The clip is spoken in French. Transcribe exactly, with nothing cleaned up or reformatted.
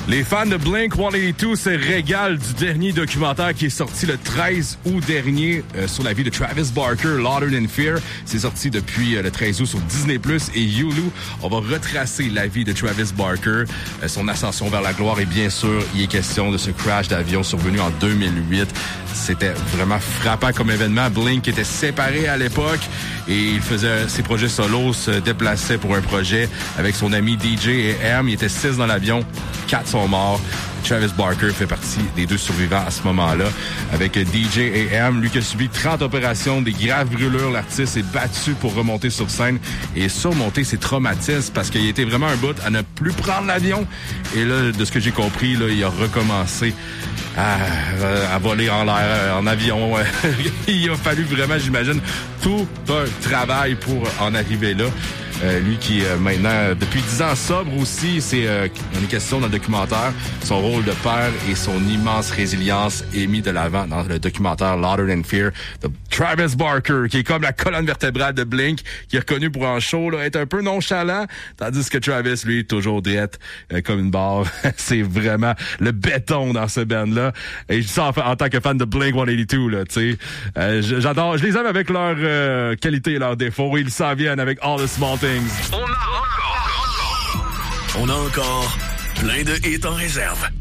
Les fans de Blink cent quatre-vingt-deux se régalent du dernier documentaire qui est sorti le treize août dernier euh, sur la vie de Travis Barker, Louder Than Fear. C'est sorti depuis euh, le treize août sur Disney plus et Hulu. On va retracer la vie de Travis Barker, euh, son ascension vers la gloire et bien sûr, il est question de ce crash d'avion survenu en deux mille huit. C'était vraiment frappant comme événement. Blink était séparé à l'époque et il faisait ses projets solos, se déplaçait pour un projet avec son ami D J et M. Il était six dans l'avion, quatre sont morts. Travis Barker fait partie des deux survivants à ce moment-là. Avec D J et M, lui qui a subi trente opérations, des graves brûlures, l'artiste s'est battu pour remonter sur scène et surmonter ses traumatismes parce qu'il était vraiment un bout à ne plus prendre l'avion. Et là, de ce que j'ai compris, là, il a recommencé à, à voler en l'air, en avion. Il a fallu vraiment, j'imagine, tout un travail pour en arriver là. Euh, lui qui, euh, maintenant, depuis dix ans sobre aussi, c'est euh, une question dans le documentaire. Son rôle de père et son immense résilience est mis de l'avant dans le documentaire Louder Than Fear de Travis Barker, qui est comme la colonne vertébrale de Blink, qui est reconnu pour un show, là, être un peu nonchalant, tandis que Travis, lui, est toujours drette, euh, comme une barre. C'est vraiment le béton dans ce band-là. Et je dis ça en, en tant que fan de Blink cent quatre-vingt-deux, là, tu sais. Euh, j'adore, je les aime avec leurs euh, qualités et leurs défauts. Ils s'en viennent avec All the Small Things. On a encore, on a encore plein de hits en réserve.